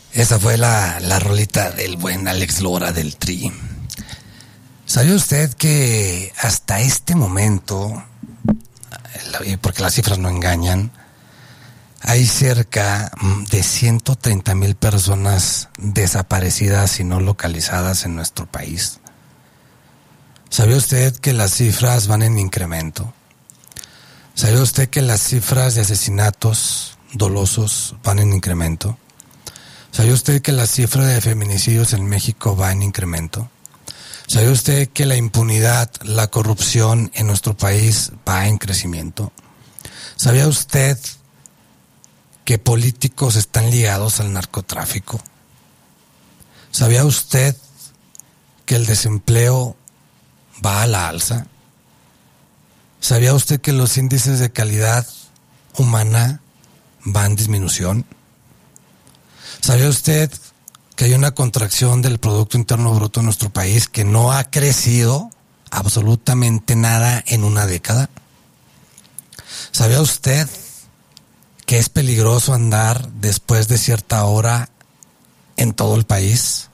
Esa fue la rolita del buen Alex Lora del Tri. ¿Sabía usted que hasta este momento, porque las cifras no engañan, hay cerca de 130,000 personas desaparecidas y no localizadas en nuestro país? ¿Sabía usted que las cifras van en incremento? ¿Sabía usted que las cifras de asesinatos dolosos van en incremento? ¿Sabía usted que la cifra de feminicidios en México va en incremento? ¿Sabía usted que la impunidad, la corrupción en nuestro país va en crecimiento? ¿Sabía usted que políticos están ligados al narcotráfico? ¿Sabía usted que el desempleo va a la alza? ¿Sabía usted que los índices de calidad humana van en disminución? ¿Sabía usted que hay una contracción del Producto Interno Bruto en nuestro país que no ha crecido absolutamente nada en una década? ¿Sabía usted que es peligroso andar después de cierta hora en todo el país?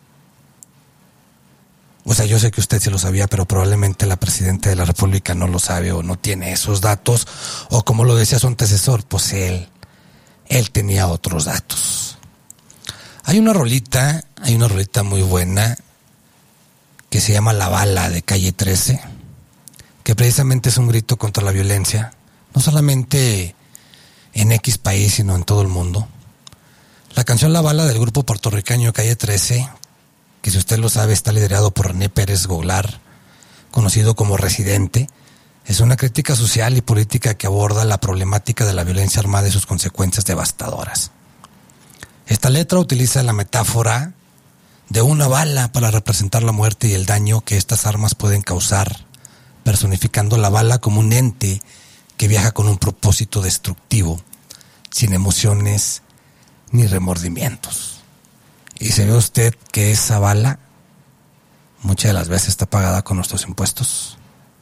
O sea, yo sé que usted sí lo sabía, pero probablemente la Presidenta de la República no lo sabe o no tiene esos datos, o como lo decía su antecesor, pues él tenía otros datos. Hay una rolita muy buena que se llama La Bala de Calle 13, que precisamente es un grito contra la violencia, no solamente en X país, sino en todo el mundo. La canción La Bala del grupo puertorriqueño Calle 13, que si usted lo sabe está liderado por René Pérez Goglar, conocido como Residente, es una crítica social y política que aborda la problemática de la violencia armada y sus consecuencias devastadoras. Esta letra utiliza la metáfora de una bala para representar la muerte y el daño que estas armas pueden causar, personificando la bala como un ente que viaja con un propósito destructivo, sin emociones ni remordimientos. ¿Y se ve usted que esa bala muchas de las veces está pagada con nuestros impuestos?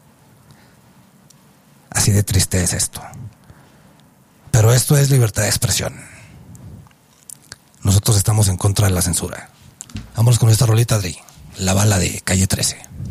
Así de triste es esto. Pero esto es libertad de expresión. Nosotros estamos en contra de la censura. Vámonos con esta rolita de La Bala de Calle 13.